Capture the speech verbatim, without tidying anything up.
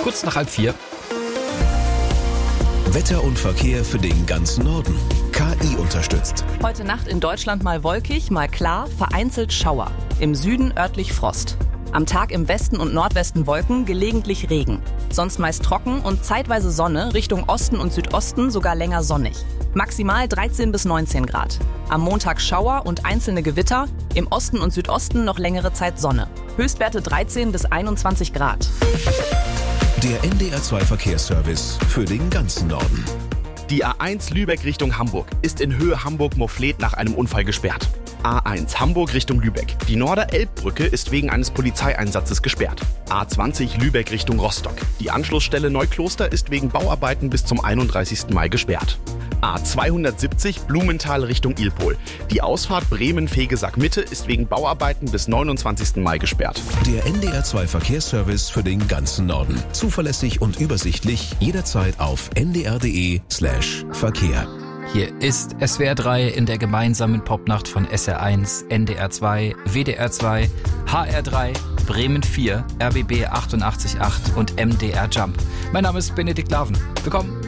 kurz nach halb vier. Wetter und Verkehr für den ganzen Norden. K I unterstützt. Heute Nacht in Deutschland mal wolkig, mal klar, vereinzelt Schauer. Im Süden örtlich Frost. Am Tag im Westen und Nordwesten Wolken, gelegentlich Regen. Sonst meist trocken und zeitweise Sonne, Richtung Osten und Südosten sogar länger sonnig. Maximal dreizehn bis neunzehn Grad. Am Montag Schauer und einzelne Gewitter, im Osten und Südosten noch längere Zeit Sonne. Höchstwerte dreizehn bis einundzwanzig Grad. Der N D R zwei Verkehrsservice für den ganzen Norden. Die A eins Lübeck Richtung Hamburg ist in Höhe Hamburg-Mofflet nach einem Unfall gesperrt. A eins Hamburg Richtung Lübeck. Die Norder-Elb-Brücke ist wegen eines Polizeieinsatzes gesperrt. A zwanzig Lübeck Richtung Rostock. Die Anschlussstelle Neukloster ist wegen Bauarbeiten bis zum einunddreißigsten Mai gesperrt. A zweihundertsiebzig Blumenthal Richtung Ilpol. Die Ausfahrt Bremen-Fegesack-Mitte ist wegen Bauarbeiten bis neunundzwanzigsten Mai gesperrt. Der N D R zwei Verkehrsservice für den ganzen Norden. Zuverlässig und übersichtlich, jederzeit auf n d r punkt d e slash Verkehr. Hier ist S W R drei in der gemeinsamen Popnacht von S R eins, N D R zwei, W D R zwei, H R drei, Bremen vier, R B B achtundachtzig Komma acht und M D R Jump. Mein Name ist Benedikt Laven. Willkommen.